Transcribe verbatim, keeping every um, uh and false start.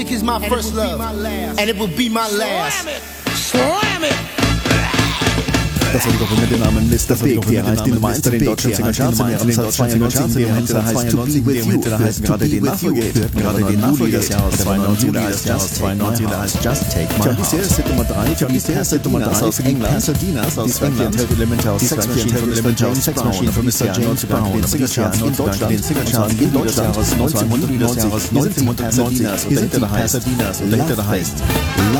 Music is my first love, and it will be my last. Slam it! Das war die Gruppe mit dem Namen Mister Big, die erreicht die Nummer eins in den deutschen Singlecharts im Jahr neunzehnhundertzweiundneunzig. Der Hinter heißt To Be With You, der heißt gerade den Nachfolger, gerade den Nachfolger des Jahres zweiundneunzig, der heißt Just zweiundneunzig, der heißt Just Take My Heart. Bisher ist Hit Nummer drei, bisher ist Hit Nummer drei aus England, Pasadenas aus England, die Elemental Sex Machine von Elemental Sex Machine von Mister James Brown, den Singlecharts in Deutschland, den Singlecharts in Deutschland des Jahres neunzehnhundertneunzig, neunzehnhundertneunzig, hier sind die Pasadenas und dahinter heißt Love.